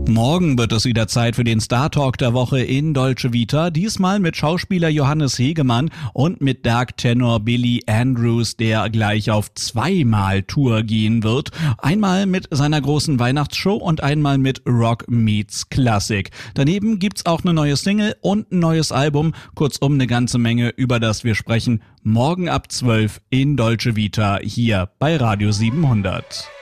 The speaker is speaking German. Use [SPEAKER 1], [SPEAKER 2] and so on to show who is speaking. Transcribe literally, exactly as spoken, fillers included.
[SPEAKER 1] Morgen wird es wieder Zeit für den Star Talk der Woche in Dolce Vita, diesmal mit Schauspieler Johannes Hegemann und mit Dark-Tenor Billy Andrews, der gleich auf zweimal Tour gehen wird. Einmal mit seiner großen Weihnachtsshow und einmal mit Rock Meets Classic. Daneben gibt's auch eine neue Single und ein neues Album, kurzum eine ganze Menge, über das wir sprechen. Morgen ab zwölf in Dolce Vita hier bei Radio siebenhundert.